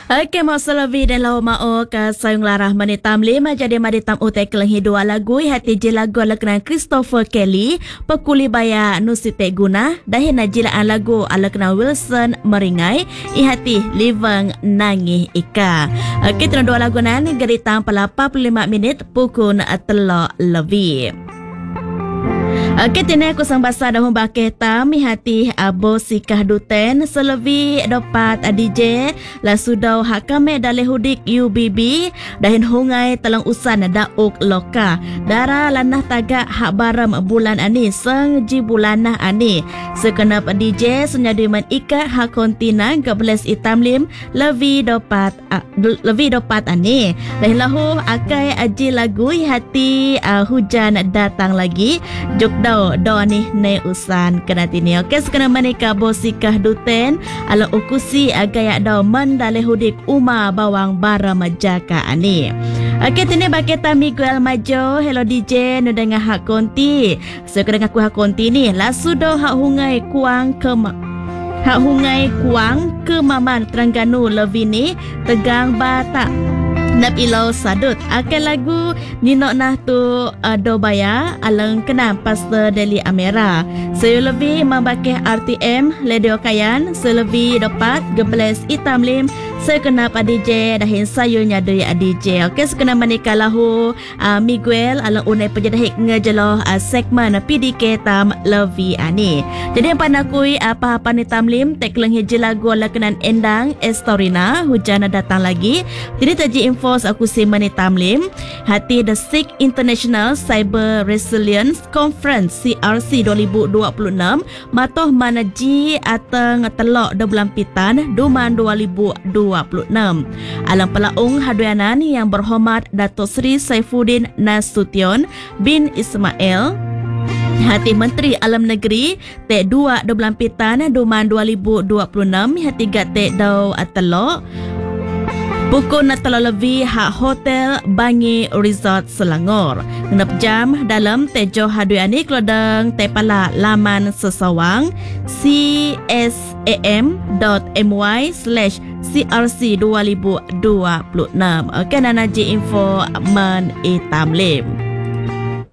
Okey, mau selavi dan lau mau ke sayung larah manitam lima jadi maditam utai kelenghi dua lagu hati je lagu alakna Christopher Kelly pekuli baya nusite guna dahin najilaan lagu alakna Wilson Meringai ihati livang nangih ika. Okey, terang dua lagu nan geritam pala 45 minit pukul telok lebih. Okey, tini aku sang basa dah membakeh mi hati abo sikah duten selevi dapat DJ la sudau hakame dale hudik UBB dahin hungai telang usan dauk loka dara lanah tagak hak baram bulan ani seng ji bulanah ani sekenap DJ senyadu man ikat hak kontina 12 itamlim levi dapat ani dahin lahu akai aji lagu hati hujan datang lagi juk do ni ne usan kena tini. Okey, sekena manika bosikah duten ala ukusi agaya do mandale hudik uma bawang bara majaka ani. Okey, tini baketa Miguel Majo hello DJ nu dengar hak konti sekena aku hak konti ni lasu do hak hungai kuang ke maman Terengganu Levini tegang batak Nap ilau sadut akan lagu ninok nah tu dobaya alang kena Pastor Deli Amera. Saya lebih membakih RTM Ledio Kayan selebih dapat gebeles itamlim saya kena DJ dahin sayunya dari DJ. Okey, sekena menikah lahu Miguel alang unai penjadahik ngejeloh segmen PDK tam Levi ani. Jadi yang panakui apa-apa ni tamlim tekleng hiji lagu ala kenan endang Estorina hujan datang lagi. Jadi taji info aku simani tamlim hati The Sikh International Cyber Resilience Conference CRC 2026 matoh manaji ateng telok 2 bulan pitan Duman 2026 alang pelaung haduanan yang berhormat Datuk Seri Saifuddin Nasution bin Ismail hati Menteri Alam Negeri Tek 2 bulan pitan Duman 2026 hati gat Tek dau telok pukul nak telah lebih hak Hotel Bangi Resort Selangor. Genap jam dalam tejo haduani kelodang tepala laman sesawang csam.my/crc2026. Okey, nanaji info men itamlim.